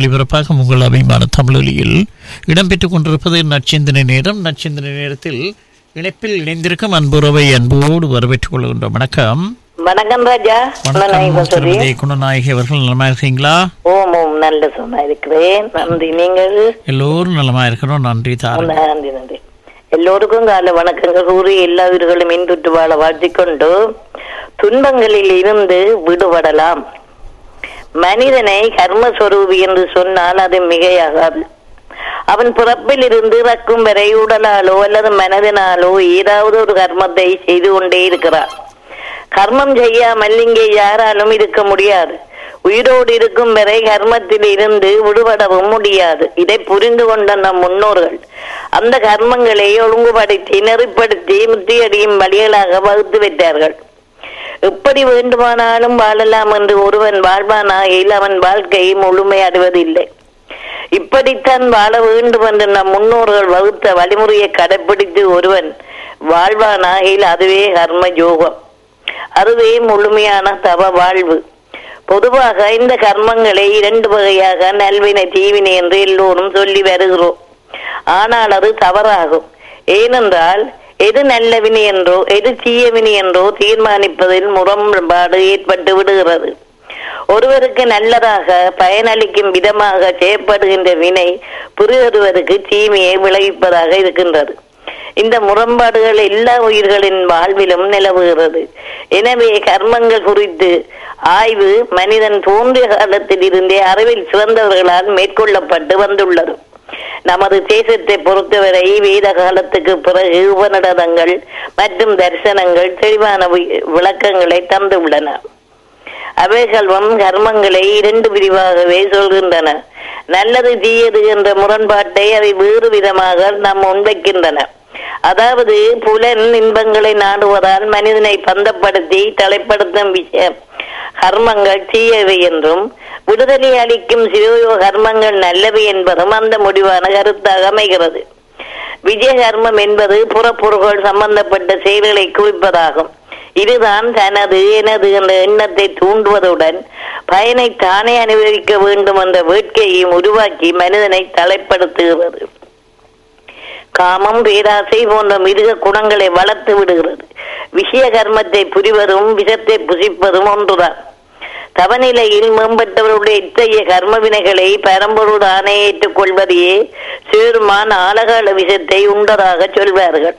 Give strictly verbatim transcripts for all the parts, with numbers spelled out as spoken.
ஒலிபரப்பாக உங்கள் அபிமான தமிழொலியில் இடம்பெற்றுக் கொண்டிருப்பது நச்சிந்தனை நேரம். நச்சிந்தனை நேரத்தில் இணைப்பில் இணைந்திருக்கும் அன்புறவை அன்போடு வரவேற்றுக் கொள்கின்றோம். வணக்கம். வணக்கம் ராஜா. திருமதி குணநாயகி அவர்கள் நலமா இருக்கீங்களா? ஓம் ஓம் நல்ல சொன்னா இருக்கிறேன். நன்றி. நீங்கள் எல்லோரும் நலமா இருக்கிறோம். நன்றி தாரு. நன்றி நன்றி. எல்லோருக்கும் கால வணக்கங்கள் கூறி எல்லா உயிர்களும் இன்றுட்டு வாழ வாழ்த்திக்கொண்டு துன்பங்களில் இருந்து விடுபடலாம். மனிதனை கர்மஸ்வரூபி என்று சொன்னால் அது மிகையாகாது. அவன் பிறப்பில் இருந்து இறக்கும் வரை உடலாலோ அல்லது மனதினாலோ ஏதாவது ஒரு கர்மத்தை செய்து கொண்டே இருக்கிறான். கர்மம் செய்யாமல் இங்கே யாராலும் இருக்க முடியாது. உயிரோடு இருக்கும் வரை கர்மத்தில் இருந்து விடுபடவும் முடியாது. இதை புரிந்து கொண்ட நம் முன்னோர்கள் அந்த கர்மங்களை ஒழுங்குபடுத்தி நெறிப்படுத்தி முத்தியடியும் வழிகளாக வகுத்து வைத்தார்கள். எப்படி வேண்டுமானாலும் வாழலாம் என்று ஒருவன் வாழ்வானாயில் அவன் வாழ்க்கை முழுமை அடைவதில்லை. இப்படித்தான் வாழ வேண்டும் என்று நம் முன்னோர்கள் வகுத்த வழிமுறையை கடைபிடித்து ஒருவன் வாழ்வானாயில் அதுவே கர்ம யோகம், அதுவே முழுமையான தவ வாழ்வு. பொதுவாக இந்த கர்மங்களை இரண்டு வகையாக நல்வினை தீவினை என்று எல்லோரும் சொல்லி வருகிறோம். ஆனால் அது தவறாகும். ஏனென்றால் எது நல்ல வினை என்றோ எது தீய வினை என்றோ தீர்மானிப்பதில் முரண்பாடு ஏற்பட்டு விடுகிறது. ஒருவருக்கு நல்லதாக பயனளிக்கும் விதமாக செய்யப்படுகின்ற வினை புரியொருவருக்கு தீமையை விளைவிப்பதாக இருக்கின்றது. இந்த முரண்பாடுகள் எல்லா உயிர்களின் வாழ்விலும் நிலவுகிறது. எனவே கர்மங்கள் குறித்து ஆய்வு மனிதன் தோன்றிய காலத்தில் இருந்தே அறிவில் சிறந்தவர்களால் மேற்கொள்ளப்பட்டு வந்துள்ளது. நமது தேசத்தை பொறுத்தவரை வேத காலத்துக்கு பிறகு உபநிடதங்கள் மற்றும் தரிசனங்கள் தெளிவான விளக்கங்களை தந்துள்ளன. அவைகளும் கர்மங்களை இரண்டு பிரிவாகவே சொல்கின்றன. நல்லது தீயது என்ற முரண்பாட்டை அவை வேறு விதமாக நாம் முன்வைக்கின்றன. அதாவது புலன் இன்பங்களை நாடுவதால் மனிதனை பந்தப்படுத்தி தலைப்படுத்தும் விஷயம் கர்மங்கள் தீயவை என்றும் விடுதலை அளிக்கும் சிவயோ கர்மங்கள் நல்லவை என்பதும் அந்த முடிவான கருத்தாக அமைகிறது. விஜய கர்மம் என்பது புறப்பொருள்கள் சம்பந்தப்பட்ட செயல்களை குவிப்பதாகும். இதுதான் தனது எனது என்ற எண்ணத்தை தூண்டுவதுடன் பயனை தானே அனுபவிக்க வேண்டும் என்ற வேட்கையையும் உருவாக்கி மனிதனை தலைப்படுத்துகிறது. காமம் பேராசை போன்ற மிருக குணங்களை வளர்த்து விடுகிறது. விஷய கர்மத்தை புரிவதும் விஷத்தை புசிப்பதும் ஒன்றுதான். தவநிலையில் மேம்பட்டவருடைய இத்தகைய கர்ம வினைகளை பரம்பொருள் ஆணையேற்றுக் கொள்வதையே சேருமான் ஆழகால விஷத்தை உண்டதாக சொல்வார்கள்.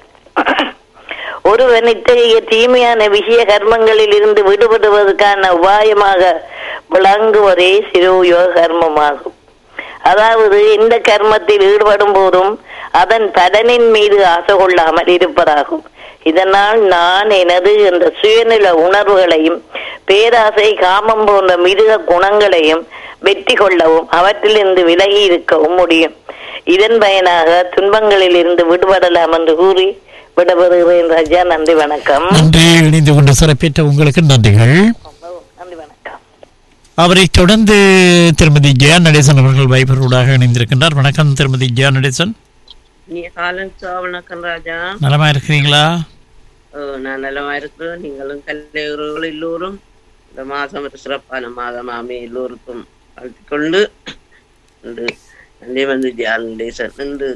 ஒருவன் இத்தகைய தீமையான விஷய கர்மங்களில் இருந்து விடுபடுவதற்கான உபாயமாக விளங்குவதே சிரோயோக கர்மமாகும். அதாவது இந்த கர்மத்தில் ஈடுபடும் போதும் அதன் பலனின் மீது ஆசை கொள்ளாமல் இருப்பதாகும். இதனால் நான் எனது என்ற சுயநில உணர்வுகளையும் பேராசை காமம் போன்ற மிருக குணங்களையும் வெற்றி கொள்ளவும் அவற்றிலிருந்து விலகி இருக்கவும் முடியும். இதன் பயனாக துன்பங்களில் இருந்து விடுபடலாம் என்று கூறி விடப்படுகிறேன். ராஜா, நன்றி, வணக்கம். நன்றி. இணைந்து கொண்டு சிறப்பித்த உங்களுக்கு நன்றிகள். நன்றி, வணக்கம். அவரை தொடர்ந்து திருமதி ஜெயா நடேசன் அவர்கள் வைபரோடாக இணைந்திருக்கின்றார். வணக்கம் திருமதி ஜெயா நடேசன். வணக்கம் ராஜா. நலமா இருக்கிறீங்களா? நான் நலமா இருக்கிறேன். நீங்களும் கல்வியர்கள் எல்லோரும் இந்த மாதம் ஒரு சிறப்பான மாதமாமே எல்லோருக்கும் வாழ்த்திக்கொண்டு நன்றி. வந்து ஜெயா நடேசன். இன்று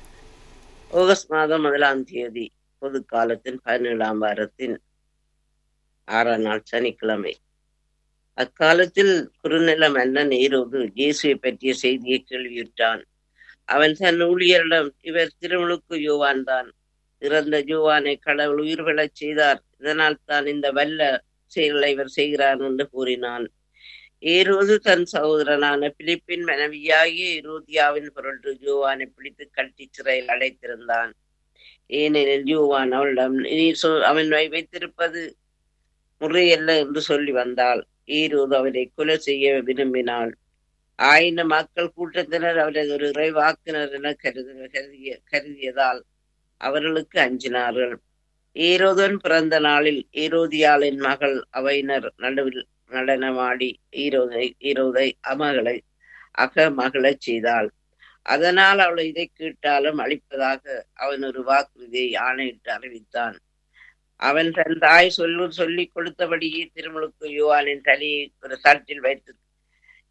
ஆகஸ்ட் மாதம் முதலாம் தேதி பொது காலத்தின் பதினேழாம் வாரத்தின் ஆறாம் நாள் சனிக்கிழமை. அக்காலத்தில் குறுநில மன்னன் ஏரோது இயேசுவை பற்றிய செய்தியை கேள்வியுற்றான். அவன் தன் ஊழியரிடம், இவர் திருமுழுக்கு யோவான் தான். இறந்த யோவானை கடவுள் உயிர் பெறச் செய்தார். இதனால் தான் இந்த வல்ல செயல்களை இவர் செய்கிறார் என்று கூறினான். ஏரோது தன் சகோதரனான பிலிப்பின் மனைவியாகிய ஏரோதியாவின் பொருட்டு யோவானை பிடித்து கட்டி சிறையில் அடைத்திருந்தான். ஏனெனில் யோவான் அவளிடம், நீ சொ அவன் வைத்திருப்பது முறையல்ல என்று சொல்லி வந்தாள். ஏரோது அவரை கொலை செய்ய விரும்பினாள். ஆயிரம் மக்கள் கூட்டத்தினர் அவரை ஒரு இறைவாக்கினர் என கருது கருதிய கருதியதால் அவர்களுக்கு அஞ்சினார்கள். ஏரோதன் பிறந்த நாளில் ஏரோதியாளின் மகள் அவையினர் நடுவில் நடனமாடி ஈரோதை ஈரோதை அமகளை அக மகளச் செய்தாள். அதனால் அவளை இதை கேட்டாலும் அளிப்பதாக அவன் ஒரு வாக்குறுதியை ஆணையிட்டு அறிவித்தான். அவன் தன் தாய் சொல்லு சொல்லி கொடுத்தபடியே திருமுழுக்கு யோவானின் தலையை ஒரு தட்டில் வைத்து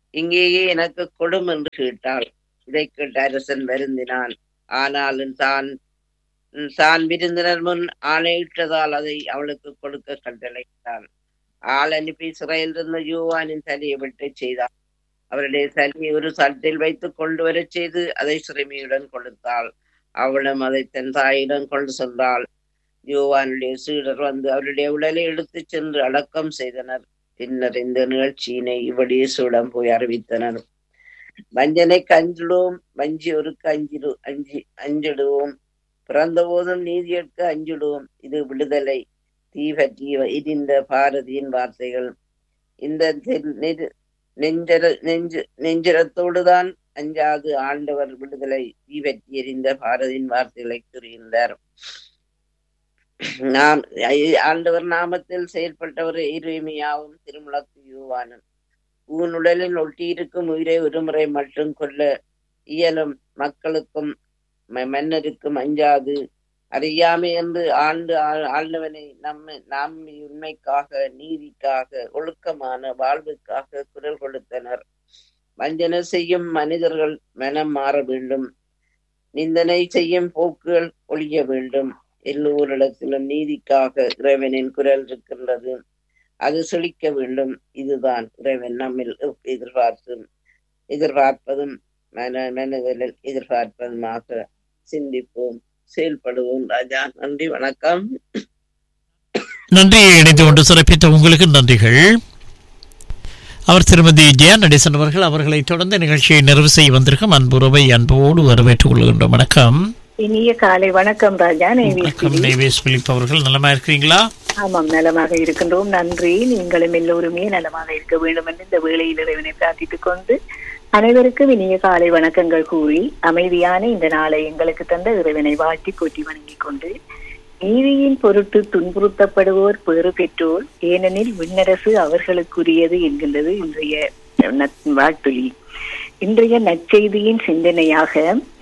இங்கேயே எனக்கு கொடும் என்று கேட்டாள். இதை கேட்ட அரசன் வருந்தினான். ஆனாலும் தான் தான் விருந்தினர் முன் ஆணையிட்டதால் அதை அவளுக்கு கொடுக்க கட்டளையிட்டான். ஆள் அனுப்பி சிறையில் இருந்த யோவானின் தலையை வெட்ட செய்தாள். அவருடைய தலையை ஒரு சட்டில் வைத்து கொண்டு வரச் செய்து அதை சிறுமியுடன் கொடுத்தாள். அவளும் அதை தன் தாயிடம் கொண்டு சென்றாள். யோவானுடைய சீடர் வந்து அவருடைய உடலை எடுத்துச் சென்று அடக்கம் செய்தனர். பின்னர் இந்த நிகழ்ச்சியினை இவ்வளேசுடன் போய் அறிவித்தனர். வஞ்சனைக்கு அஞ்சிடுவோம், வஞ்சியோருக்கு அஞ்சிடு அஞ்சி அஞ்சிடுவோம், பிறந்த போதும் நீதியற்கு அஞ்சிடுவோம். இது விடுதலை தீபற்றி எரிந்த பாரதியின் வார்த்தைகள். இந்த நெஞ்சர நெஞ்சு நெஞ்சரத்தோடுதான் அஞ்சாது ஆண்டவர் விடுதலை தீபற்றி எரிந்த பாரதியின் வார்த்தைகளை கூறுகின்றார். நாம் ஆண்டவர் நாமத்தில் செயல்பட்டவர் எரேமியாவும் திருமுழக்கு யோவானும். ஊனுடலில் ஒட்டியிருக்கும் உயிரை ஒருமுறை மட்டும் கொல்ல இயலும் மக்களுக்கும் மன்னருக்கும் அஞ்சாது அறியாமை என்று ஆண்டு ஆண்டவனை நம்ம நாம் உண்மைக்காக நீதிக்காக ஒழுக்கமான வாழ்வுக்காக குரல் கொடுத்தனர். வஞ்சனை செய்யும் மனிதர்கள் மனம் மாற வேண்டும். நிந்தனை செய்யும் போக்குகள் ஒழிய வேண்டும். எல்லோரிடத்திலும் நீதிக்காக இறைவனின் குரல் இருக்கின்றது. அது செழிக்க வேண்டும். இதுதான் இறைவன் நம்மில் எதிர்பார்த்தும் எதிர்பார்ப்பதும் மன மனதில் எதிர்பார்ப்பதுமாக சிந்திப்போம், செயல்படுவோம். ராஜா, நன்றி, வணக்கம். நன்றி. இணைந்து கொண்டு சிறப்பித்த உங்களுக்கு நன்றிகள். அவர் திருமதி ஜெயா நடேசன் அவர்கள். அவர்களை தொடர்ந்து நிகழ்ச்சியை நிறைவு செய்ய வந்திருக்கும் அன்புறவை அன்போடு வரவேற்றுக் கொள்கின்றோம். வணக்கம். இனிய காலை வணக்கம் ராஜா. நேவேஸ் பிலிப் அவர்கள் நலமா இருக்கிறீங்களா? ஆமாம், நலமாக இருக்கின்றோம். நன்றி. நீங்களும் எல்லோருமே நலமாக இருக்க வேண்டும் என்று இந்த வேளையில் இறைவனை பிரார்த்தித்துக் கொண்டு அனைவருக்கும் இனிய காலை வணக்கங்கள் கூறி அமைதியான இந்த நாளை எங்களுக்கு தந்த இறைவனை வாழ்த்தி போற்றி வணங்கிக் கொண்டு, நீதியின் பொருட்டு துன்புறுத்தப்படுவோர் பேறு பெற்றோர், ஏனெனில் விண்ணரசு அவர்களுக்குரியது என்கின்றது இன்றைய வாழ்த்துளி. இன்றைய நற்செய்தியின் சிந்தனையாக,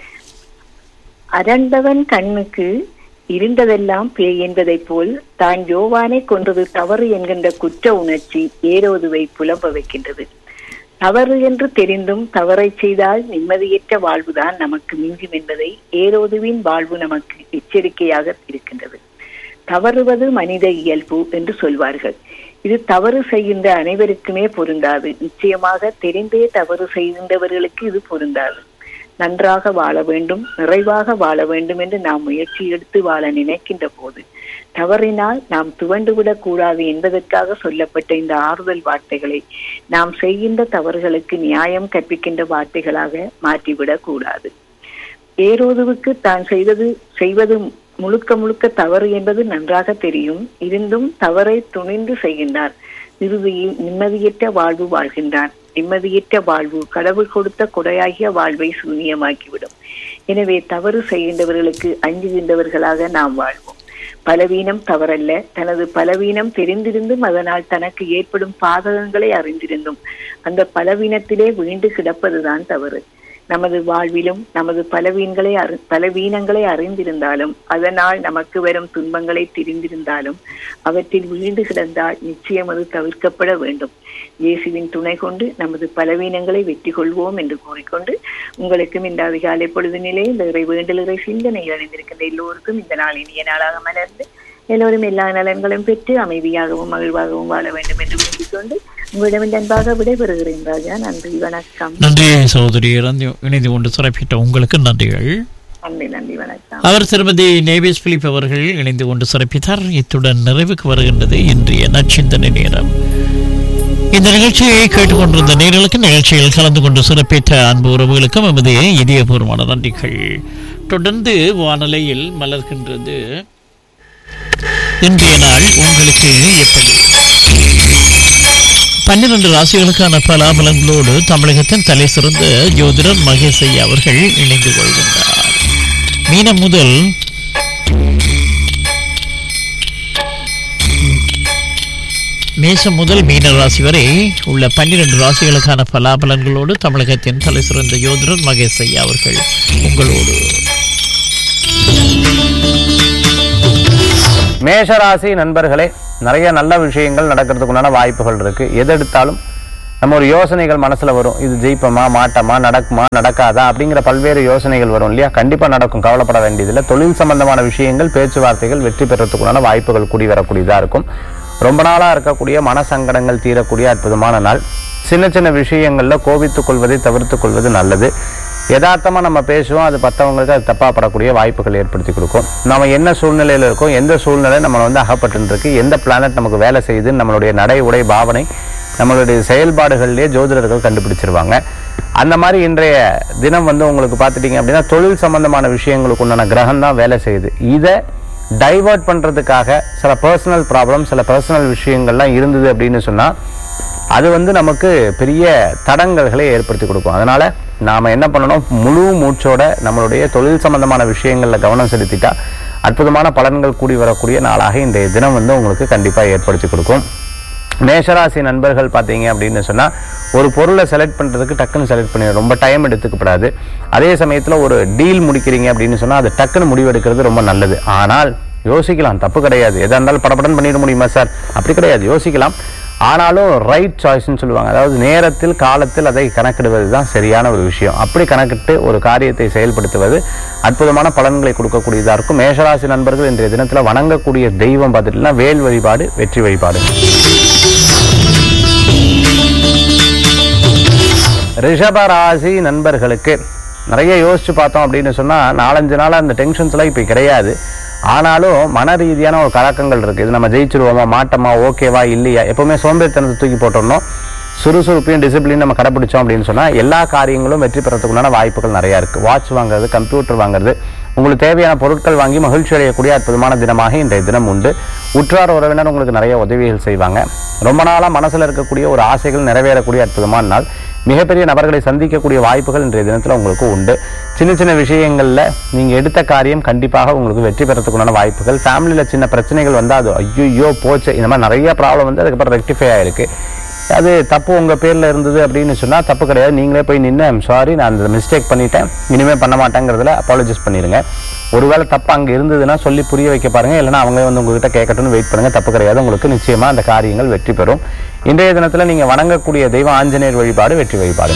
அரண்டவன் கண்ணுக்கு இருந்ததெல்லாம் பேய் என்பதை போல் தான் யோவானை கொன்றது தவறு என்கின்ற குற்ற உணர்ச்சி ஏரோதுவை புலம்ப வைக்கின்றது. தவறு என்று தெரிந்தும் தவறை செய்தால் நிம்மதியற்ற வாழ்வுதான் நமக்கு மிஞ்சும் என்பதை ஏரோதுவின் வாழ்வு நமக்கு எச்சரிக்கையாக இருக்கின்றது. தவறுவது மனித இயல்பு என்று சொல்வார்கள். இது தவறு செய்கின்ற அனைவருக்குமே பொருந்தாது. நிச்சயமாக தெரிந்தே தவறு செய்கின்றவர்களுக்கு இது பொருந்தாது. நன்றாக வாழ வேண்டும், நிறைவாக வாழ வேண்டும் என்று நாம் முயற்சி எடுத்து வாழ நினைக்கின்ற போது தவறினால் நாம் துவண்டுவிடக் கூடாது என்பதற்காக சொல்லப்பட்ட இந்த ஆறுதல் வார்த்தைகளை நாம் செய்கின்ற தவறுகளுக்கு நியாயம் கற்பிக்கின்ற வார்த்தைகளாக மாற்றிவிடக் கூடாது. ஏரோதுவுக்கு தான் செய்தது செய்வது முழுக்க முழுக்க தவறு என்பது நன்றாக தெரியும். இருந்தும் தவறை துணிந்து செய்கின்றார். இறுதியில் நிம்மதியற்ற வாழ்வு வாழ்கின்றான். நிம்மதியற்ற வாழ்வு கடவுள் கொடுத்த கொடையாகிய வாழ்வை சூன்யமாக்கிவிடும். எனவே தவறு செய்கின்றவர்களுக்கு அஞ்சுகின்றவர்களாக நாம் வாழ்வோம். பலவீனம் தவறல்ல. தனது பலவீனம் தெரிந்திருந்தும் அதனால் தனக்கு ஏற்படும் பாதகங்களை அறிந்திருந்தும் அந்த பலவீனத்திலே வீண்டு கிடப்பதுதான் தவறு. நமது வாழ்விலும் நமது பலவீனங்களை அறி பலவீனங்களை அறிந்திருந்தாலும் அதனால் நமக்கு வரும் துன்பங்களை தெரிந்திருந்தாலும் அவற்றில் வீழ்ந்து கிடந்தால் நிச்சயம் அது தவிர்க்கப்பட வேண்டும். இயேசுவின் துணை கொண்டு நமது பலவீனங்களை வெற்றி கொள்வோம் என்று கூறிக்கொண்டு, உங்களுக்கும் இந்த அதிகாலை பொழுதுநிலை இந்த இறை வேண்டலுரை சிந்தனையில் அணிந்திருக்கின்ற எல்லோருக்கும் இந்த நாள் இனிய நாளாக மலர்ந்து எல்லோரும் எல்லா நலன்களும் பெற்று அமைதியாகவும் மகிழ்வாகவும் வாழ வேண்டும் என்று கூறிக்கொண்டு உங்களிடம் அன்பாக விடைபெறுகிறேன் ராஜா. நன்றி, வணக்கம். நன்றி சகோதரி. இணைந்து கொண்டு சிறப்பிட்ட உங்களுக்கு நன்றிகள். நன்றி, நன்றி, வணக்கம். அவர் திருமதி நேவேஸ் பிலிப் அவர்கள் இணைந்து கொண்டு சிறப்பித்தார். இத்துடன் நிறைவுக்கு வருகின்றது இன்றைய நற்சிந்தனை நேரம். இந்த நிகழ்ச்சியை கேட்டுக்கொண்டிருந்த நேர்களுக்கு, நிகழ்ச்சியில் கலந்து கொண்டு சிறப்பித்த அன்பு உறவுகளுக்கும் எமது இதயபூர்வமான நன்றிகள். தொடர்ந்து வானலையில் மலர்கின்றது இன்றைய நாள் உங்களுக்கு எப்படி. பன்னிரண்டு ராசிகளுக்கான பலாபலங்களோடு தமிழகத்தின் தலை சிறந்த ஜோதிடர் மகேஷ் ஐயா அவர்கள் இணைந்து கொள்கின்றார். மீனம் முதல் மேசம் முதல் மீன ராசி வரை உள்ள பன்னிரண்டு ராசிகளுக்கான பலாபலன்களோடு தமிழகத்தின் தலை சிறந்த ஜோதிடர் மகேஷ் ஐயா அவர்கள் உங்களோடு. மேஷராசி நண்பர்களே, நிறைய நல்ல விஷயங்கள் நடக்கிறதுக்குண்டான வாய்ப்புகள் இருக்குது. எது எடுத்தாலும் நம்ம ஒரு யோசனைகள் மனசுல வரும், இது ஜெயிப்பமா மாட்டமா நடக்குமா நடக்காதா அப்படிங்கிற பல்வேறு யோசனைகள் வரும் இல்லையா. கண்டிப்பா நடக்கும், கவலைப்பட வேண்டியதில்லை. தொழில் சம்பந்தமான விஷயங்கள் பேச்சுவார்த்தைகள் வெற்றி பெறத்துக்குள்ளான வாய்ப்புகள் கூடி வரக்கூடியதா இருக்கும். ரொம்ப நாளா இருக்கக்கூடிய மனசங்கடங்கள் தீரக்கூடிய அற்புதமான நாள். சின்ன சின்ன விஷயங்கள்ல கோபித்துக் கொள்வதை தவிர்த்துக் கொள்வது நல்லது. யதார்த்தமா நம்ம பேசுவோம், அது மற்றவங்களுக்கு அது தப்பா படக்கூடிய வாய்ப்புகள் ஏற்படுத்தி கொடுக்கும். நம்ம என்ன சூழ்நிலையில இருக்கோம், எந்த சூழ்நிலை நம்ம வந்து அகப்பட்டு இருக்கு, எந்த பிளானட் நமக்கு வேலை செய்யுதுன்னு நம்மளுடைய நடை உடை பாவனை நம்மளுடைய செயல்பாடுகள்லேயே ஜோதிடர்கள் கண்டுபிடிச்சிருவாங்க. அந்த மாதிரி இன்றைய தினம் வந்து உங்களுக்கு பார்த்துட்டீங்க அப்படின்னா தொழில் சம்பந்தமான விஷயங்களுக்கு உண்டான கிரகம் தான் வேலை செய்யுது. இதை டைவர்ட் பண்றதுக்காக சில பர்சனல் ப்ராப்ளம் சில பர்சனல் விஷயங்கள்லாம் இருந்தது அப்படின்னு சொன்னா அது வந்து நமக்கு பெரிய தடங்கல்களை ஏற்படுத்தி கொடுக்கும். அதனால நாம என்ன பண்ணணும், முழு மூச்சோட நம்மளுடைய தொழில் சம்பந்தமான விஷயங்கள்ல கவனம் செலுத்திட்டா அற்புதமான பலன்கள் கூடி வரக்கூடிய நாளாக இன்றைய தினம் வந்து உங்களுக்கு கண்டிப்பா ஏற்படுத்தி கொடுக்கும். மேஷராசி நண்பர்கள் பார்த்தீங்க அப்படின்னு சொன்னா ஒரு பொருளை செலக்ட் பண்றதுக்கு டக்குன்னு செலக்ட் பண்ணி ரொம்ப டைம் எடுத்துக்கப்படாது. அதே சமயத்துல ஒரு டீல் முடிக்கிறீங்க அப்படின்னு சொன்னா அது டக்குன்னு முடிவெடுக்கிறது ரொம்ப நல்லது. ஆனால் யோசிக்கலாம், தப்பு கிடையாது. எதா இருந்தாலும் படப்படன் பண்ணிட முடியுமா சார், அப்படி கிடையாது, யோசிக்கலாம். ஆனாலும் ரைட் சாய்ஸ்ன்னு சொல்லுவாங்க, அதாவது நேரத்தில் காலத்தில் அதை கணக்கிடுவது தான் சரியான ஒரு விஷயம். அப்படி கணக்கிட்டு ஒரு காரியத்தை செயல்படுத்துவது அற்புதமான பலன்களை கொடுக்கக்கூடியதா இருக்கும். மேஷராசி நண்பர்கள் இன்றைய தினத்துல வணங்கக்கூடிய தெய்வம் பார்த்துட்டுனா வேல் வழிபாடு வெற்றி வழிபாடு. ரிஷபராசி நண்பர்களுக்கு நிறைய யோசிச்சு பார்த்தோம் அப்படின்னு சொன்னா நாலஞ்சு நாள் அந்த டென்ஷன்ஸ் எல்லாம் இப்ப கிடையாது. ஆனாலும் மன ரீதியான ஒரு கலக்கங்கள் இருக்கு. இது நம்ம ஜெயிச்சிருவோமா மாட்டோமா ஓகேவா இல்லையா, எப்பவுமே சோம்பேறித்தனத்தை தூக்கி போட்டோம்னோ சுறுசுறுப்பையும் டிசிப்ளின் நம்ம கடைபிடிச்சோம் அப்படின்னு சொன்னா எல்லா காரியங்களும் வெற்றி பெறத்துக்குண்டான வாய்ப்புகள் நிறைய இருக்கு. வாட்ச் வாங்குறது, கம்ப்யூட்டர் வாங்குறது, உங்களுக்கு தேவையான பொருட்கள் வாங்கி மகிழ்ச்சி அடையக்கூடிய அற்புதமான தினமாக இன்றைய தினம் உண்டு. உற்றார் உறவினர் உங்களுக்கு நிறைய உதவிகள் செய்வாங்க. ரொம்ப நாளா மனசுல இருக்கக்கூடிய ஒரு ஆசைகள் நிறைவேறக்கூடிய அற்புதமான நாள். மிகப்பெரிய நபர்களை சந்திக்கக்கூடிய வாய்ப்புகள் இன்றைய தினத்துல உங்களுக்கு உண்டு. சின்ன சின்ன விஷயங்கள்ல நீங்க எடுத்த காரியம் கண்டிப்பாக உங்களுக்கு வெற்றி பெறத்துக்குண்டான வாய்ப்புகள். ஃபேமிலியில சின்ன பிரச்சனைகள் வந்தா அது ஐயோ போச்சு, இந்த மாதிரி நிறைய ப்ராப்ளம் வந்து அதுக்கப்புறம் ரெக்டிஃபை ஆயிருக்கு. அது தப்பு உங்க பேர்ல இருந்தது அப்படின்னு சொன்னா தப்பு கிடையாது. நீங்களே போய் நின்று ஐம் சாரி, நான் அந்த மிஸ்டேக் பண்ணிட்டேன், இனிமே பண்ண மாட்டேங்கிறதுல அப்பாலஜைஸ் பண்ணிருங்க. ஒருவேளை தப்பு அங்க இருந்ததுன்னா சொல்லி புரிய வைக்க பாருங்க, இல்லைன்னா அவங்க வந்து உங்ககிட்ட கேட்கட்டும்னு வெயிட் பண்ணுங்க, தப்பு கிடையாது. உங்களுக்கு நிச்சயமா அந்த காரியங்கள் வெற்றி பெறும். இன்றைய தினத்துல நீங்க வணங்கக்கூடிய தெய்வம் ஆஞ்சநேயர் வழிபாடு வெற்றி வழிபாடு.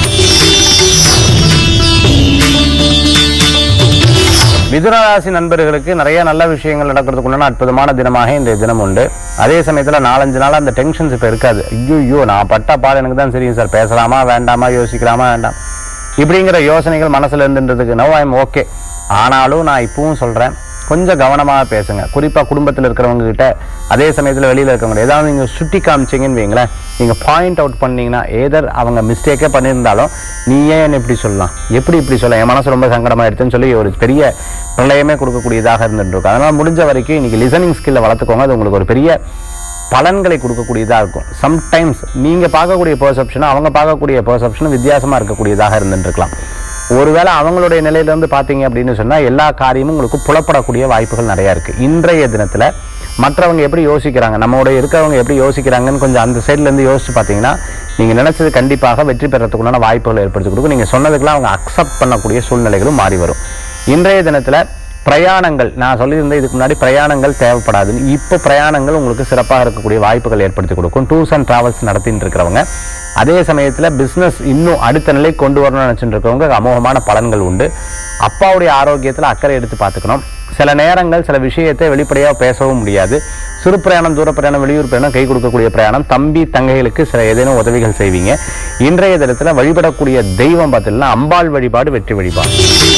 மிதுனராசி நண்பர்களுக்கு நிறைய நல்ல விஷயங்கள் நடக்கிறதுக்குள்ள அற்புதமான தினமாக இன்றைய தினம் உண்டு. அதே சமயத்துல நாலஞ்சு நாள் அந்த டென்ஷன்ஸ் இப்ப இருக்காது. ஐயோ நான் பட்ட பாடு எனக்கு தான் தெரியும் சார், பேசலாமா வேண்டாமா யோசிக்கலாமா வேண்டாம் இப்படிங்கிற யோசனைகள் மனசுல இருந்துன்றதுக்கு நோ ஐ எம் ஓகே. ஆனாலும் நான் இப்பவும் சொல்றேன், கொஞ்சம் கவனமாக பேசுங்க. குறிப்பாக குடும்பத்தில் இருக்கிறவங்க கிட்ட, அதே சமயத்தில் வெளியில் இருக்கவங்க ஏதாவது நீங்கள் சுட்டி காமிச்சிங்கன்னு வைங்களேன், நீங்கள் பாயிண்ட் அவுட் பண்ணீங்கன்னா ஏதர் அவங்க மிஸ்டேக்கே பண்ணியிருந்தாலும் நீ ஏன் இப்படி சொல்லலாம், எப்படி இப்படி சொல்லலாம், என் மனசு ரொம்ப சங்கடமாக எடுத்துன்னு சொல்லி ஒரு பெரிய பிரளயமே கொடுக்கக்கூடியதாக இருந்துட்டு இருக்கும். அதனால் முடிஞ்ச வரைக்கும் இன்னைக்கு லிசனிங் ஸ்கில்லை வளர்த்துக்கோங்க. அது உங்களுக்கு ஒரு பெரிய பலன்களை கொடுக்கக்கூடியதாக இருக்கும். சம்டைம்ஸ் நீங்கள் பார்க்கக்கூடிய பெர்செப்ஷனும் அவங்க பார்க்கக்கூடிய பெர்செப்ஷனும் வித்தியாசமாக இருக்கக்கூடியதாக இருந்துட்டு இருக்கலாம். ஒருவேளை அவங்களுடைய நிலையிலிருந்து பார்த்தீங்க அப்படின்னு சொன்னால் எல்லா காரியமும் உங்களுக்கு புலப்படக்கூடிய வாய்ப்புகள் நிறையா இருக்குது. இன்றைய தினத்தில் மற்றவங்க எப்படி யோசிக்கிறாங்க, நம்மளுடைய இருக்கிறவங்க எப்படி யோசிக்கிறாங்கன்னு கொஞ்சம் அந்த சைட்லேருந்து யோசிச்சு பார்த்தீங்கன்னா நீங்கள் நினச்சது கண்டிப்பாக வெற்றி பெறத்துக்குண்டான வாய்ப்புகள் ஏற்படுத்தி கொடுக்கும். நீங்கள் சொன்னதுக்கெல்லாம் அவங்க அக்செப்ட் பண்ணக்கூடிய சூழ்நிலைகளும் மாறி வரும். இன்றைய தினத்தில் பிரயாணங்கள், நான் சொல்லியிருந்தேன் இதுக்கு முன்னாடி பிரயாணங்கள் தேவைப்படாதுன்னு, இப்போ பிரயாணங்கள் உங்களுக்கு சிறப்பாக இருக்கக்கூடிய வாய்ப்புகள் ஏற்படுத்தி கொடுக்கும். டூர்ஸ் அண்ட் டிராவல்ஸ் நடத்திட்டு இருக்கிறவங்க, அதே சமயத்தில் பிஸ்னஸ் இன்னும் அடுத்த நிலை கொண்டு வரணும்னு நினச்சிட்டு இருக்கவங்க அமோகமான பலன்கள் உண்டு. அப்பாவுடைய ஆரோக்கியத்தில் அக்கறை எடுத்து பார்த்துக்கணும். சில நேரங்கள் சில விஷயத்தை வெளிப்படையாக பேசவும் முடியாது. சிறு பிரயாணம், தூர பிரயாணம், வெளியூர் பிரயாணம், கை கொடுக்கக்கூடிய பிரயாணம், தம்பி தங்கைகளுக்கு சில ஏதேனும் உதவிகள் செய்வீங்க. இன்றைய தினத்தில் வழிபடக்கூடிய தெய்வம் பார்த்தீங்கன்னா அம்பாள் வழிபாடு வெற்றி வழிபாடு.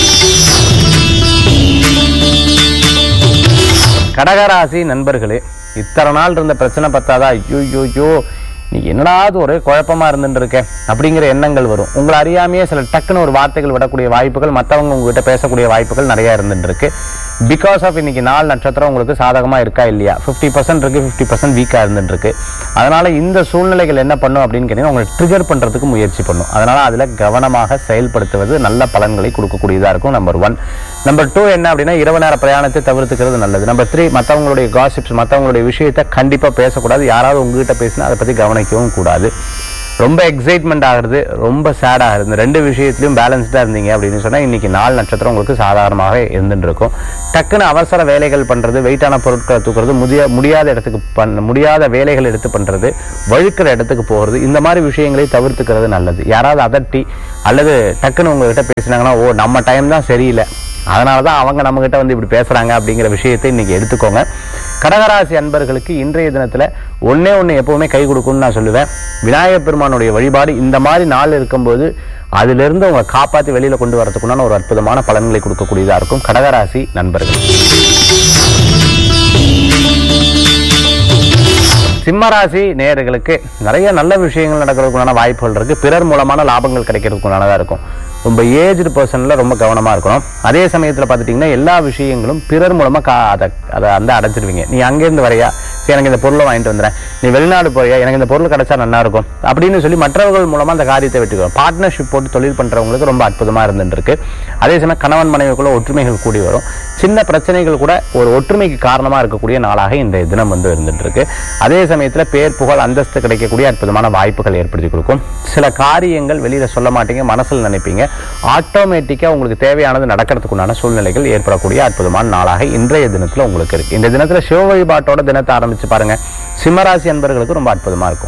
கடகராசி நண்பர்களே, இத்தனை நாள் இருந்த பிரச்சனை பத்தாதா, ஐயோ யோ நீ என்னடாவது ஒரே குழப்பமா இருந்துட்டு இருக்கேன் அப்படிங்கிற எண்ணங்கள் வரும். உங்களை அறியாமையே சில டக்குன்னு ஒரு வார்த்தைகள் விடக்கூடிய வாய்ப்புகள், மற்றவங்க உங்ககிட்ட பேசக்கூடிய வாய்ப்புகள் நிறைய இருந்துட்டு இருக்கு. பிகாஸ் ஆஃப் இன்னைக்கு நாலு நட்சத்திரம் உங்களுக்கு சாதகமா இருக்கா இல்லையா, பிப்டி பர்சன்ட் இருக்கு, பிப்டி பர்சன்ட் வீக்கா இருந்துட்டு இருக்கு. அதனால இந்த சூழ்நிலைகள் என்ன பண்ணும் அப்படின்னு கேட்டீங்கன்னா உங்களை ட்ரிகர் பண்றதுக்கு முயற்சி பண்ணும். அதனால அதுல கவனமாக செயல்படுத்துவது நல்ல பலன்களை கொடுக்கக்கூடியதா இருக்கும். Number one. நம்பர் டூ என்ன அப்படின்னா இரவு நேர பிரயாணத்தை தவிர்த்துக்கிறது நல்லது. நம்பர் த்ரீ, மற்றவங்களுடைய காசிப்ஸ், மற்றவங்களுடைய விஷயத்தை கண்டிப்பா பேசக்கூடாது. யாராவது உங்ககிட்ட பேசினா அதை பத்தி கவனிக்கவும் கூடாது. ரொம்ப எக்ஸைட்மெண்ட் ஆகுறது, ரொம்ப சேட் ஆகுது, இந்த ரெண்டு விஷயத்திலையும் பேலன்ஸ்டாக இருந்தீங்க அப்படின்னு சொன்னால் இன்னைக்கு நாள் நட்சத்திரம் உங்களுக்கு சாதாரணமாக இருந்துட்டு இருக்கும். டக்குன்னு அவசர வேலைகள் பண்ணுறது, வெயிட்டான பொருட்களை தூக்குறது, முடிய முடியாத இடத்துக்கு பண்ண முடியாத வேலைகள் எடுத்து பண்ணுறது, வழுக்கிற இடத்துக்கு போகிறது, இந்த மாதிரி விஷயங்களை தவிர்த்துக்கிறது நல்லது. யாராவது அதட்டி அல்லது டக்குன்னு உங்ககிட்ட பேசினாங்கன்னா ஓ நம்ம டைம் தான் சரியில்லை, அதனால தான் அவங்க நம்மகிட்ட வந்து இப்படி பேசுகிறாங்க அப்படிங்கிற விஷயத்தை இன்றைக்கி எடுத்துக்கோங்க. கடகராசி அன்பர்களுக்கு இன்றைய தினத்தில் ஒன்றே ஒன்று எப்போவுமே கை கொடுக்கும்னு நான் சொல்லுவேன். விநாயகப் பெருமானுடைய வழிபாடு இந்த மாதிரி நாள் இருக்கும்போது அதிலிருந்து உங்களை காப்பாற்றி வெளியில் கொண்டு வரதுக்குண்டான ஒரு அற்புதமான பலன்களை கொடுக்கக்கூடியதாக இருக்கும் கடகராசி நண்பர்கள். சிம்மராசி நேயர்களுக்கு நிறைய நல்ல விஷயங்கள் நடக்கிறதுக்குண்டான வாய்ப்புகள் இருக்குது. பிறர் மூலமான லாபங்கள் கிடைக்கிறதுக்குண்டானதாக இருக்கும். ரொம்ப ஏஜ்டு பர்சனில் ரொம்ப கவனமாக இருக்கணும். அதே சமயத்தில் பார்த்துட்டிங்கன்னா எல்லா விஷயங்களும் பிறர் மூலமாக கா அதை அதை வந்து அடைச்சிடுவீங்க. நீ அங்கேருந்து வரையா, சரி எனக்கு இந்த பொருளை வாங்கிட்டு வந்துடுறேன், நீ வெளிநாடு போறியா, எனக்கு இந்த பொருள் கிடைச்சா நல்லா இருக்கும் அப்படின்னு சொல்லி மற்றவர்கள் மூலமாக அந்த காரியத்தை வெட்டிக்கிறோம். பார்ட்னர்ஷிப் போட்டு தொழில் பண்ணுறவங்களுக்கு ரொம்ப அற்புதமாக இருந்துட்டு இருக்கு. அதே சமயம் கணவன் மனைவிக்குள்ள ஒற்றுமைகள் கூடி வரும். சின்ன பிரச்சனைகள் கூட ஒரு ஒற்றுமைக்கு காரணமாக இருக்கக்கூடிய நாளாக இந்த தினம் வந்து இருந்துட்டு இருக்கு. அதே சமயத்தில் பேர் புகழ் அந்தஸ்து கிடைக்கக்கூடிய அற்புதமான வாய்ப்புகள் ஏற்படுத்தி கொடுக்கும். சில காரியங்கள் வெளியில் சொல்ல மாட்டீங்க, மனசில் நினைப்பீங்க, ஆட்டோமேட்டிக்காக உங்களுக்கு தேவையானது நடக்கிறதுக்குண்டான சூழ்நிலைகள் ஏற்படக்கூடிய அற்புதமான நாளாக இன்றைய தினத்தில் உங்களுக்கு இருக்கு. இந்த தினத்தில் சிவ வழிபாட்டோட தினத்தை ஆரம்பிச்சு பாருங்க. சிம்மராசி அன்பர்களுக்கு ரொம்ப அற்புதமா இருக்கும்.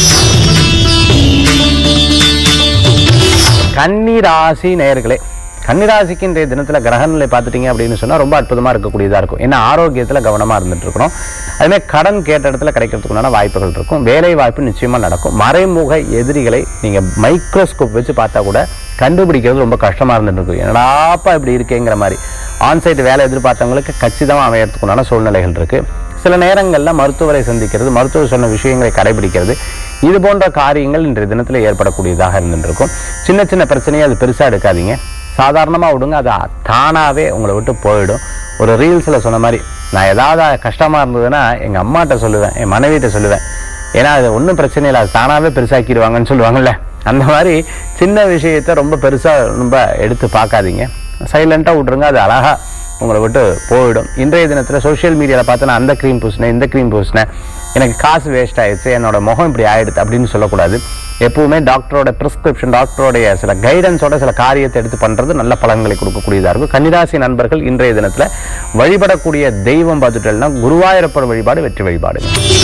கன்னிராசி நேயர்களே, கன்னிராசிக்கு இன்றைய தினத்தில் கிரகநிலை பார்த்துட்டீங்க அப்படின்னு சொன்னால் ரொம்ப அற்புதமாக இருக்கக்கூடியதாக இருக்கும். ஏன்னா ஆரோக்கியத்தில் கவனமாக இருந்துட்டு இருக்கணும். அதுமாதிரி கடன் கேட்ட இடத்துல கிடைக்கிறதுக்குண்டான வாய்ப்புகள் இருக்கும். வேலை வாய்ப்பு நிச்சயமாக நடக்கும். மறைமுக எதிரிகளை நீங்கள் மைக்ரோஸ்கோப் வச்சு பார்த்தா கூட கண்டுபிடிக்கிறது ரொம்ப கஷ்டமாக இருந்துட்டு இருக்கும். என்னடாப்பா இப்படி இருக்கேங்கிற மாதிரி ஆன்சைட் வேலை எதிர்பார்த்தவங்களுக்கு கச்சிதமாக அமையறதுக்குண்டான சூழ்நிலைகள் இருக்குது. சில நேரங்களில் மருத்துவரை சந்திக்கிறது, மருத்துவர் சொன்ன விஷயங்களை கடைபிடிக்கிறது, இது போன்ற காரியங்கள் இன்றைய தினத்தில் ஏற்படக்கூடியதாக இருந்துட்டு இருக்கும். சின்ன சின்ன பிரச்சனையை அது பெருசாக எடுக்காதீங்க, சாதாரணமாக விடுங்க, அது தானாகவே உங்களை விட்டு போயிடும். ஒரு ரீல்ஸில் சொன்ன மாதிரி, நான் ஏதாவது கஷ்டமாக இருந்ததுன்னா எங்கள் அம்மாட்ட சொல்லுவேன், என் மனைவிட்ட சொல்லுவேன், ஏன்னா அது ஒன்றும் பிரச்சனை இல்லை, அது தானாகவே பெருசாக்கிடுவாங்கன்னு சொல்லுவாங்கல்ல, அந்த மாதிரி சின்ன விஷயத்தை ரொம்ப பெருசாக ரொம்ப எடுத்து பார்க்காதீங்க, சைலண்ட்டாக விட்ருங்க, அது அழகாக உங்களை விட்டு போயிடும். இன்றைய தினத்தில் சோஷியல் மீடியாவில் பார்த்து நான் அந்த க்ரீம் பூசினேன், இந்த க்ரீம் பூசினேன், எனக்கு காசு வேஸ்ட் ஆயிடுச்சு, என்னோட முகம் இப்படி ஆயிடுது அப்படின்னு சொல்லக்கூடாது. எப்பவுமே டாக்டரோட ப்ரிஸ்கிரிப்ஷன், டாக்டரோடைய சில கைடன்ஸோட சில காரியத்தை எடுத்து பண்ணுறது நல்ல பலன்களை கொடுக்கக்கூடியதாக இருக்கும். கன்னிராசி நண்பர்கள் இன்றைய தினத்தில் வழிபடக்கூடிய தெய்வம் பார்த்துட்டோம்னா குருவாயூரப்பர் வழிபாடு வெற்றி வழிபாடு.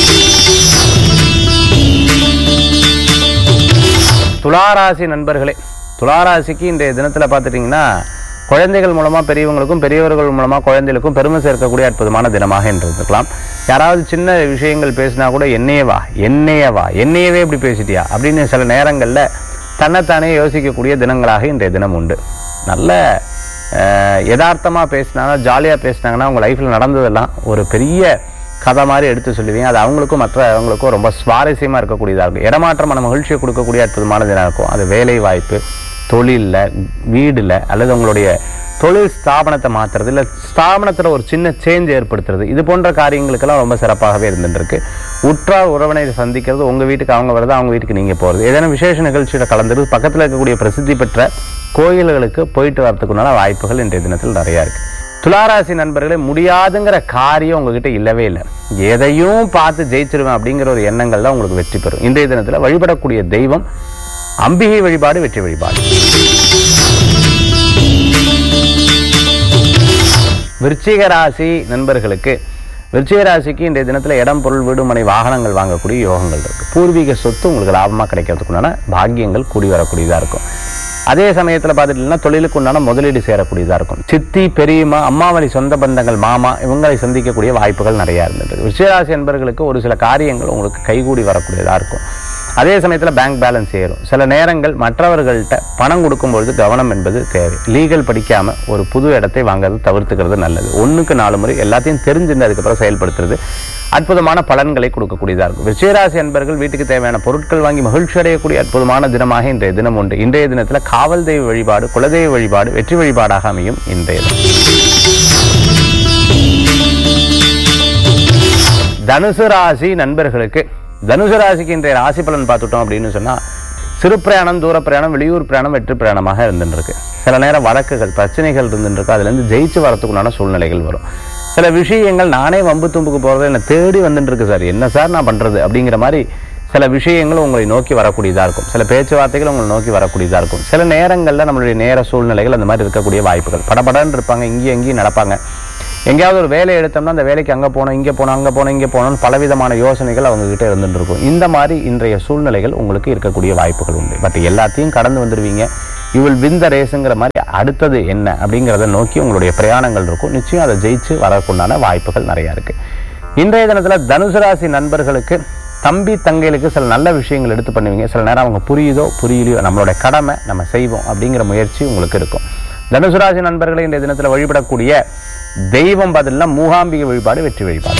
துளாராசி நண்பர்களே, துளாராசிக்கு இன்றைய தினத்தில் பார்த்துட்டிங்கன்னா குழந்தைகள் மூலமாக பெரியவங்களுக்கும் பெரியவர்கள் மூலமாக குழந்தைகளுக்கும் பெருமை சேர்க்கக்கூடிய அற்புதமான தினமாக இருந்திருக்கலாம். யாராவது சின்ன விஷயங்கள் பேசினா கூட என்னையவா என்னையவா என்னையவே இப்படி பேசிட்டியா அப்படின்னு சில நேரங்களில் தன்னைத்தானே யோசிக்கக்கூடிய தினங்களாக இன்றைய தினம் உண்டு. நல்ல யதார்த்தமாக பேசினாங்கன்னா, ஜாலியாக பேசினாங்கன்னா உங்கள் லைஃப்பில் நடந்ததெல்லாம் ஒரு பெரிய கதை மாதிரி எடுத்து சொல்லுவீங்க. அது அவங்களுக்கும் மற்றவங்களுக்கும் ரொம்ப சுவாரஸ்யமாக இருக்கக்கூடியதாக இருக்கும். இடமாற்றமான மகிழ்ச்சியை கொடுக்கக்கூடிய அற்புதமான தினம் இருக்கும். அது வேலை வாய்ப்பு, தொழிலில், வீடில் அல்லது உங்களுடைய தொழில் ஸ்தாபனத்தை மாற்றுறது, இல்லை ஸ்தாபனத்தில் ஒரு சின்ன சேஞ்ச் ஏற்படுத்துறது, இது போன்ற காரியங்களுக்கெல்லாம் ரொம்ப சிறப்பாகவே இருந்துருக்கு. உற்றார் உறவினரை சந்திக்கிறது, உங்கள் வீட்டுக்கு அவங்க வருது, அவங்க வீட்டுக்கு நீங்கள் போகிறது, ஏதேனும் விசேஷ நிகழ்ச்சியில் கலந்துறது, பக்கத்தில் இருக்கக்கூடிய பிரசித்தி பெற்ற கோயில்களுக்கு போயிட்டு வரதுக்குண்டான வாய்ப்புகள் இன்றைய தினத்தில் நிறையா இருக்குது. துளாராசி நண்பர்களே, முடியாதுங்கிற காரியம் உங்ககிட்ட இல்லவே இல்லை. எதையும் பார்த்து ஜெயிச்சிருவேன் அப்படிங்கிற ஒரு எண்ணங்கள் தான் உங்களுக்கு வெற்றி பெறும். இன்றைய தினத்தில் வழிபடக்கூடிய தெய்வம் அம்பிகை வழிபாடு வெற்றி வழிபாடு. விருச்சிக ராசி நண்பர்களுக்கு, விருச்சிக ராசிக்கு இன்றைய தினத்தில் இடம், பொருள், வீடு, மனை, வாகனங்கள் வாங்கக்கூடிய யோகங்கள் இருக்குது. பூர்வீக சொத்து உங்களுக்கு லாபமாக கிடைக்கிறதுக்குண்டான பாக்கியங்கள் கூடி வரக்கூடியதாக இருக்கும். அதே சமயத்தில் பார்த்துட்டீங்கன்னா தொழிலுக்கு உண்டான முதலீடு சேரக்கூடியதாக இருக்கும். சித்தி, பெரியம்மா, அம்மாவளி சொந்த பந்தங்கள், மாமா, இவங்களை சந்திக்கக்கூடிய வாய்ப்புகள் நிறையா இருந்துட்டு. விருச்சிக ராசி என்பவர்களுக்கு ஒரு சில காரியங்கள் உங்களுக்கு கைகூடி வரக்கூடியதாக இருக்கும். அதே சமயத்தில் பேங்க் பேலன்ஸ் ஏறும். சில நேரங்கள் மற்றவர்கள்ட்ட பணம் கொடுக்கும்பொழுது கவனம் என்பது தேவை. லீகல் படிக்காமல் ஒரு புது இடத்தை வாங்குறது தவிர்த்துக்கிறது நல்லது. ஒன்றுக்கு நாலு முறை எல்லாத்தையும் தெரிஞ்சுட்டு அதுக்கப்புறம் செயல்படுத்துறது அற்புதமான பலன்களை கொடுக்கக்கூடியதாக இருக்கும். விருச்சிகராசி அன்பர்கள் வீட்டுக்கு தேவையான பொருட்கள் வாங்கி மகிழ்ச்சி அடையக்கூடிய அற்புதமான தினமாக இன்றைய தினம் உண்டு. இன்றைய தினத்தில் காவல் தெய்வ வழிபாடு, குலதெய்வ வழிபாடு வெற்றி வழிபாடாக அமையும். இன்றைய தனுசு ராசி நண்பர்களுக்கு, தனுசு ராசிக்கு இன்றைய ராசி பலன் பார்த்துட்டோம் அப்படின்னு சொன்னால், சிறு பிரயாணம், தூர பிரயாணம், வெளியூர் பிரயாணம் வெற்றி பிரயாணமாக இருந்துருக்கு. சில நேரம் வழக்குகள், பிரச்சனைகள் இருந்துருக்கு, அதுலேருந்து ஜெயிச்சு வரத்துக்குண்டான சூழ்நிலைகள் வரும். சில விஷயங்கள் நானே வம்பு தும்புக்கு போகிறது என்னை தேடி வந்துட்டு இருக்கு சார், என்ன சார் நான் பண்ணுறது அப்படிங்கிற மாதிரி சில விஷயங்கள் உங்களை நோக்கி வரக்கூடியதாக இருக்கும், சில பேச்சுவார்த்தைகள் உங்களை நோக்கி வரக்கூடியதாக இருக்கும். சில நேரங்களில் நம்மளுடைய நேர சூழ்நிலைகள் அந்த மாதிரி இருக்கக்கூடிய வாய்ப்புகள். படபடன்னு இருப்பாங்க, இங்கேயும் எங்கேயும் நடப்பாங்க. எங்கேயாவது ஒரு வேலையை எடுத்தோம்னா அந்த வேலைக்கு அங்கே போனோம், இங்கே போனோம், அங்கே போனோம், இங்கே போனோம்னு பலவிதமான யோசனைகள் அவங்ககிட்ட இருந்துட்டு இருக்கும். இந்த மாதிரி இன்றைய சூழ்நிலைகள் உங்களுக்கு இருக்கக்கூடிய வாய்ப்புகள் உண்டு. பட் எல்லாத்தையும் கடந்து வந்துடுவீங்க. யூ வில் வின் த ரேஸுங்கிற மாதிரி அடுத்தது என்ன அப்படிங்கிறத நோக்கி உங்களுடைய பிரயாணங்கள் இருக்கும். நிச்சயம் அதை ஜெயிச்சு வரக்குண்டான வாய்ப்புகள் நிறையா இருக்குது. இன்றைய தினத்தில் தனுசு ராசி நண்பர்களுக்கு தம்பி தங்கைகளுக்கு சில நல்ல விஷயங்கள் எடுத்து பண்ணுவீங்க. சில நேரம் அவங்க புரியுதோ புரியலையோ நம்மளுடைய கடமை நம்ம செய்வோம் அப்படிங்கிற முயற்சி உங்களுக்கு இருக்கும். தனுசு ராசி நண்பர்களை இன்றைய தினத்தில் வழிபடக்கூடிய தெய்வம் பதில்னா மூகாம்பிகை வழிபாடு வெற்றி வழிபாடு.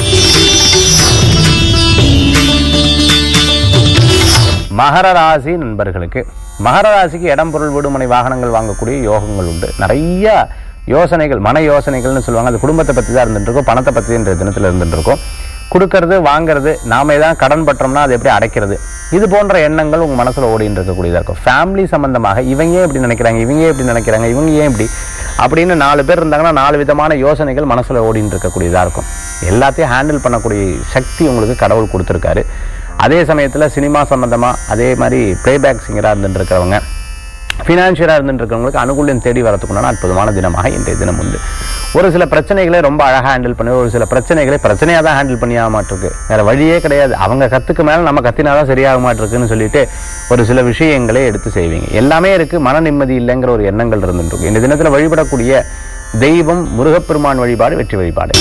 மகர ராசி நண்பர்களுக்கு மகர ராசிக்கு இடம் பொருள் வீடுமனை வாகனங்கள் வாங்கக்கூடிய யோகங்கள் உண்டு. நிறைய யோசனைகள், மன யோசனைகள்னு சொல்லுவாங்க. அது குடும்பத்தை பற்றி தான் இருந்துட்டு இருக்கும், பணத்தை பற்றி இன்றைய தினத்தில் இருந்துட்டு இருக்கும். கொடுக்கறது வாங்கிறது, நாம தான் கடன் பற்றோம்னா அது எப்படி அடைக்கிறது, இது போன்ற எண்ணங்கள் உங்கள் மனசில் ஓடின்னு இருக்கக்கூடியதாக இருக்கும். ஃபேமிலி சம்பந்தமாக இவங்க ஏன் இப்படி நினைக்கிறாங்க, இவங்க எப்படி நினைக்கிறாங்க, இவங்க ஏன் இப்படி அப்படின்னு நாலு பேர் இருந்தாங்கன்னா நாலு விதமான யோசனைகள் மனசில் ஓடின்னு இருக்கக்கூடியதாக இருக்கும். எல்லாத்தையும் ஹேண்டில் பண்ணக்கூடிய சக்தி உங்களுக்கு கடவுள் கொடுத்துருக்காரு. அதே சமயத்தில் சினிமா சம்பந்தமாக, அதே மாதிரி ப்ளேபேக் சிங்கராக இருந்துட்டு இருக்கிறவங்க, ஃபினான்ஷியலாக இருந்துட்டு இருக்கிறவங்களுக்கு அனுகூலம் தேடி வரதுக்குண்டான அற்புதமான தினமாக இன்றைய தினம் உண்டு. ஒரு சில பிரச்சனைகளை ரொம்ப அழகாக ஹேண்டில் பண்ணி, ஒரு சில பிரச்சனைகளை பிரச்சனையாக தான் ஹேண்டில் பண்ணியாக மாட்டிருக்கு, வேறு வழியே கிடையாது, அவங்க கற்றுக்கு மேலே நம்ம கத்தினாதான் சரியாக மாட்டிருக்குன்னு சொல்லிட்டு ஒரு சில விஷயங்களே எடுத்து செய்வீங்க. எல்லாமே இருக்குது, மன நிம்மதி இல்லைங்கிற ஒரு எண்ணங்கள் இருந்துருக்கு. இந்த தினத்தில் வழிபடக்கூடிய தெய்வம் முருகப்பெருமான் வழிபாடு வெற்றி வழிபாடு.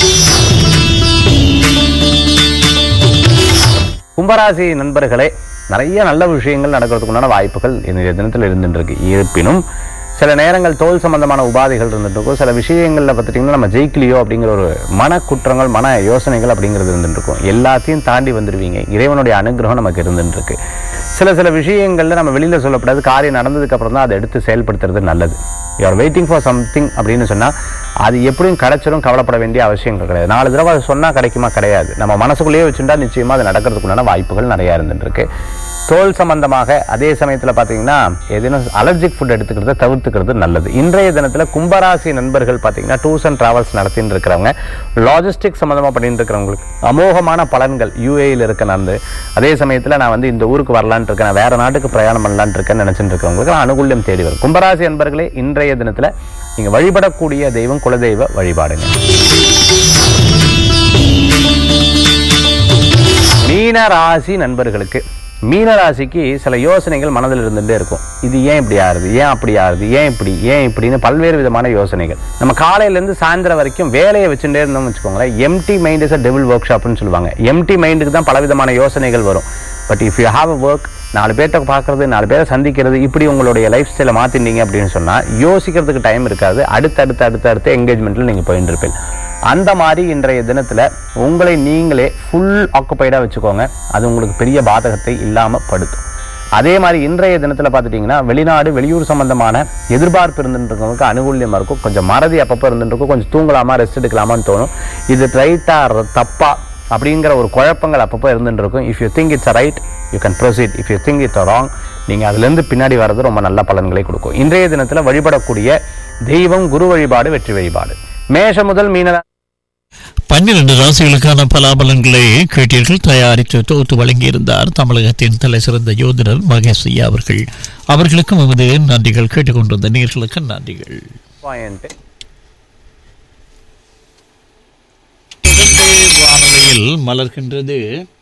கும்பராசி நண்பர்களே, நிறைய நல்ல விஷயங்கள் நடக்கிறதுக்குண்டான வாய்ப்புகள் இந்த தினத்தில் இருந்துட்டு இருக்கு. இருப்பினும் சில நேரங்கள் தோல் சம்பந்தமான உபாதைகள் இருந்துட்டு இருக்கும். சில விஷயங்களில் பார்த்துட்டிங்கன்னா நம்ம ஜெயிக்கலையோ அப்படிங்கிற ஒரு மன குற்றங்கள், மன யோசனைகள் அப்படிங்கிறது இருந்துட்டு இருக்கும். எல்லாத்தையும் தாண்டி வந்துடுவீங்க. இறைவனுடைய அனுகிரகம் நமக்கு இருந்துட்டு இருக்கு. சில சில விஷயங்களில் நம்ம வெளியில் சொல்லப்படாது, காரியம் நடந்ததுக்கு அப்புறம் தான் அதை எடுத்து செயல்படுத்துறது நல்லது. You are waiting for something அப்படின்னு சொன்னால் அது எப்படியும் கிடைச்சிடும், கவலைப்பட வேண்டிய அவசியங்கள் கிடையாது. நாலு தடவை அது சொன்னால் கிடைக்குமா, கிடையாது. நம்ம மனசுக்குள்ளேயே வச்சுட்டா நிச்சயமாக அது நடக்கிறதுக்குண்டான வாய்ப்புகள் நிறையா இருந்துருக்கு. தோல் சம்பந்தமாக அதே சமயத்தில் பார்த்தீங்கன்னா ஏதேனும் அலர்ஜிக் ஃபுட் எடுத்துக்கிறத தவிர்த்துக்கிறது நல்லது. இன்றைய தினத்தில் கும்பராசி நண்பர்கள் பார்த்தீங்கன்னா டூர்ஸ் அண்ட் ட்ராவல்ஸ் நடத்தின்னு இருக்கிறவங்க, லாஜிஸ்டிக் சம்மந்தமாக பண்ணிட்டு இருக்கிறவங்களுக்கு அமோகமான பலன்கள் யூஏயில் இருக்க நடந்து, அதே சமயத்தில் நான் வந்து இந்த ஊருக்கு வரலான்னு இருக்கேன், நான் வேறு நாட்டுக்கு பிரயாணம் பண்ணலான்னு இருக்கேன்னு நினச்சிட்டு இருக்கிறவங்களுக்கு அனுகூல்யம் தேடி வரும். கும்பராசி நண்பர்களே, இன்றைய தினத்தில் நீங்கள் வழிபடக்கூடிய தெய்வம் குலதெய்வ வழிபாடுங்க. மீன ராசி நண்பர்களுக்கு மீனராசிக்கு சில யோசனைகள் மனதில் இருந்துகிட்டே இருக்கும். இது ஏன் இப்படி ஆறுது, ஏன் அப்படி ஆறுது, ஏன் இப்படி ஏன் இப்படின்னு பல்வேறு விதமான யோசனைகள். நம்ம காலையிலேருந்து சாயந்தரம் வரைக்கும் வேலையை வச்சுட்டே இருந்தோம்னு வச்சுக்கோங்களேன், empty mind is a devil work ஷாப்னு சொல்லுவாங்க. எம்டி மைண்டுக்கு தான் பலவிதமான யோசனைகள் வரும். But if you have a work, நாலு பேர்ட்ட பார்க்குறது, நாலு பேரை சந்திக்கிறது, இப்படி உங்களுடைய லைஃப் ஸ்டைலை மாற்றிட்டீங்க அப்படின்னு சொன்னால் யோசிக்கிறதுக்கு டைம் இருக்காது. அடுத்தடுத்து அடுத்த அடுத்த என்கேஜ்மெண்ட்டில் நீங்கள் போயிட்டு இருப்பீங்க. அந்த மாதிரி இன்றைய தினத்தில் உங்களை நீங்களே ஃபுல் ஆக்குப்பைடாக வச்சுக்கோங்க. அது உங்களுக்கு பெரிய பாதகத்தை இல்லாமல் படுத்தும். அதே மாதிரி இன்றைய தினத்தில் பார்த்துட்டிங்கன்னா வெளிநாடு வெளியூர் சம்பந்தமான எதிர்பார்ப்பு இருந்துன்றவங்களுக்கு அனுகூல்யமாக இருக்கும். கொஞ்சம் மறதி அப்பப்போ இருந்துருக்கும், கொஞ்சம் தூங்கலாமா ரெஸ்ட் எடுக்கலாமான்னு தோணும். இது ரைட்டாக தப்பா அப்படிங்கிற ஒரு குழப்பங்கள் அப்பப்போ இருந்துட்டு இருக்கும். If you think it's a right you can proceed, if you think it's a wrong நீங்கள் அதுலேருந்து பின்னாடி வர்றது ரொம்ப நல்ல பலன்களை கொடுக்கும். இன்றைய தினத்தில் வழிபடக்கூடிய தெய்வம் குரு வழிபாடு வெற்றி வழிபாடு. மேஷ முதல் மீன பன்னிரண்டு ராசிகளுக்கான பலாபலன்களை கேட்டீர்கள். தயாரித்து தொகுத்து வழங்கியிருந்தார் தமிழகத்தின் தலை சிறந்த யோதிடர் மகேஷ் ஐயா அவர்கள். அவர்களுக்கும் எமது நன்றிகள். கேட்டுக்கொண்டிருந்த நேயர்களுக்கு நன்றிகள். வானொலியில் மலர்கின்றது